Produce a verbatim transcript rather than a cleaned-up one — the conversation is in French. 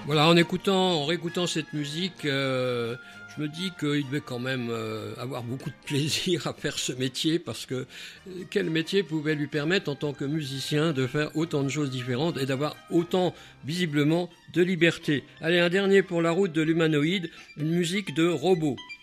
Voilà, en écoutant, en réécoutant cette musique, euh, je me dis qu'il devait quand même euh, avoir beaucoup de plaisir à faire ce métier, parce que euh, quel métier pouvait lui permettre en tant que musicien de faire autant de choses différentes et d'avoir autant visiblement de liberté. Allez, un dernier pour la route de l'humanoïde, une musique de robot.